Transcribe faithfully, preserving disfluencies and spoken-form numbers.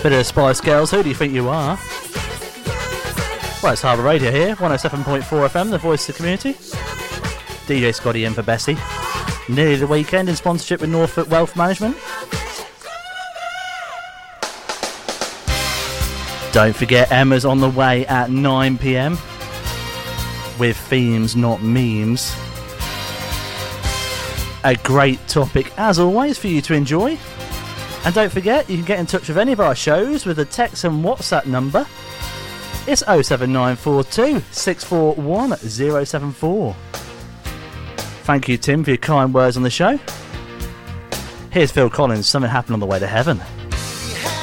Bit of Spice Girls, who do you think you are? Well, it's Harbour Radio here, one oh seven point four F M, the voice of the community. D J Scotty in for Bessie. Nearly the weekend in sponsorship with Norfolk Wealth Management. Don't forget, Emma's on the way at nine p m with themes, not memes. A great topic, as always, for you to enjoy. And don't forget, you can get in touch with any of our shows with a text and WhatsApp number. It's oh seven nine four two, six four one, oh seven four. Thank you, Tim, for your kind words on the show. Here's Phil Collins, Something Happened on the Way to Heaven.